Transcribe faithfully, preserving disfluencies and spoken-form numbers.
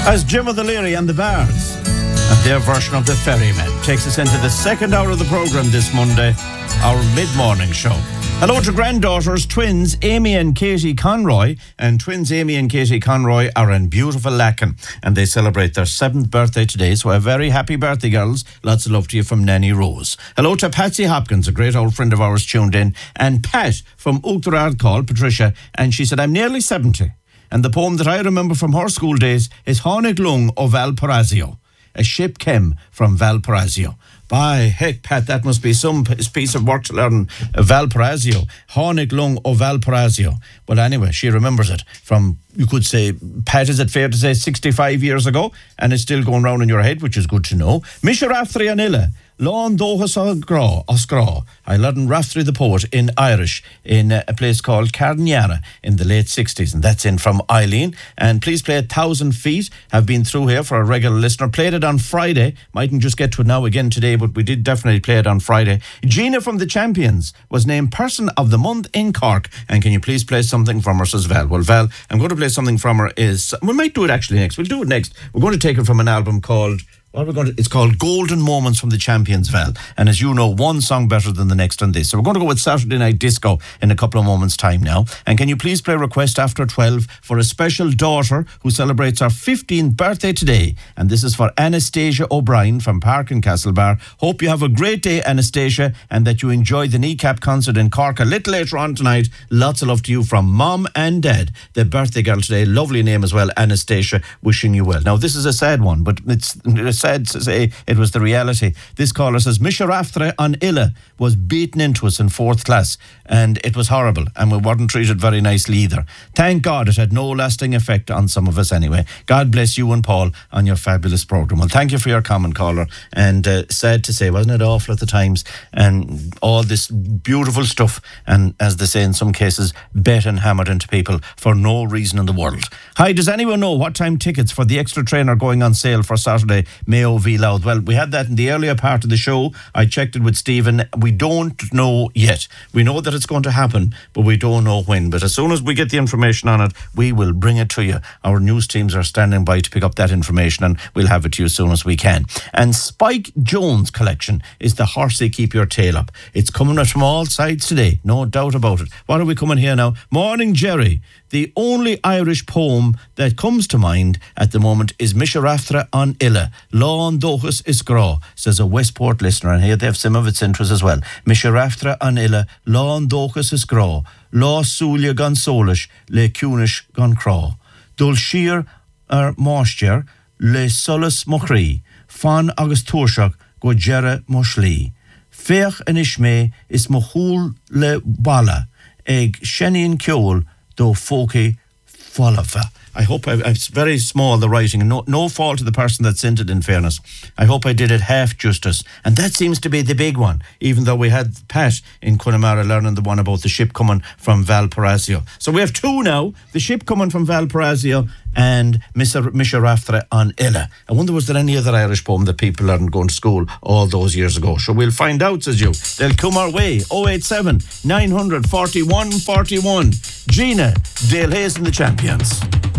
As Jim O'Leary and the Bards and their version of The Ferryman takes us into the second hour of the programme this Monday, our mid-morning show. Hello to granddaughters, twins Amy and Katie Conroy. And twins Amy and Katie Conroy are in beautiful Lacken, and they celebrate their seventh birthday today. So a very happy birthday, girls. Lots of love to you from Nanny Rose. Hello to Patsy Hopkins, a great old friend of ours tuned in. And Pat from Uachtarard called, Patricia, and she said, I'm nearly seventy. And the poem that I remember from her school days is Hánig Lung o Valparaiso. A ship came from Valparaiso. By heck, Pat, that must be some piece of work to learn. Valparaiso. Hánig Lung o Valparaiso. But anyway, she remembers it from, you could say, Pat, is it fair to say, sixty-five years ago? And it's still going round in your head, which is good to know. Misha Rafthri Anilla. Lán Dóchas Osgrá, Osgrá. I learned Rafthri the poet in Irish in a place called Carniara in the late sixties, and that's in from Eileen. And please play A Thousand Feet. Have been through here for a regular listener. Played it on Friday. Mightn't just get to it now again today, but we did definitely play it on Friday. Gina from the Champions was named Person of the Month in Cork. And can you please play something from her, says Val. Well, Val, I'm going to play something from her. Is we might do it actually next. We'll do it next. We're going to take it from an album called... What we're going to, it's called Golden Moments from the Champions, Val. And as you know, one song better than the next on this. So we're going to go with Saturday Night Disco in a couple of moments' time now. And can you please play Request After twelve for a special daughter who celebrates her fifteenth birthday today. And this is for Anastasia O'Brien from Park and Castlebar. Hope you have a great day, Anastasia, and that you enjoy the Kneecap concert in Cork a little later on tonight. Lots of love to you from Mom and Dad. The birthday girl today, lovely name as well, Anastasia, wishing you well. Now, this is a sad one, but it's... it's sad to say it was the reality. This caller says, Misha Rafthri on Illa was beaten into us in fourth class, and it was horrible, and we weren't treated very nicely either. Thank God it had no lasting effect on some of us anyway. God bless you and Paul on your fabulous programme. Well, thank you for your comment, caller, and uh, sad to say, wasn't it awful at the times, and all this beautiful stuff, and as they say in some cases, bet and hammered into people for no reason in the world. Hi, does anyone know what time tickets for the extra train are going on sale for Saturday, Mayo v Louth? Well, we had that in the earlier part of the show. I checked it with Stephen. We don't know yet. We know that it's going to happen, but we don't know when. But as soon as we get the information on it, we will bring it to you. Our news teams are standing by to pick up that information, and we'll have it to you as soon as we can. And Spike Jones' collection is the Horsey Keep Your Tail Up. It's coming from all sides today, no doubt about it. What are we coming here now? Morning, Jerry. The only Irish poem that comes to mind at the moment is Misha Rafthri on Illa. Lán Dóchas Osgrá, says a Westport listener, and here they have some of its interests as well. Misha Rafthri on Illa, Lán Dóchas Osgrá, Lá Súile gan Solish, Le Cúnish gan Crá. Dul Shir ar Mástier, Le Solas Mochrí, Fan agus Tuairseach go Jere Moslí. Fech an Ishmé is Mochúl le Bala, eg Shenin Ceol, do Foki Folafa. I hope I, it's very small, the writing. No, no fault to the person that sent it, in fairness. I hope I did it half justice. And that seems to be the big one, even though we had Pat in Connemara learning the one about the ship coming from Valparaiso. So we have two now, the ship coming from Valparaiso and Misha Rafthri on Illa. I wonder, was there any other Irish poem that people learned going to school all those years ago? So we'll find out, says you. They'll come our way. oh eight seven, nine hundred, forty-one, forty-one. Gina, Dale Hayes and the Champions.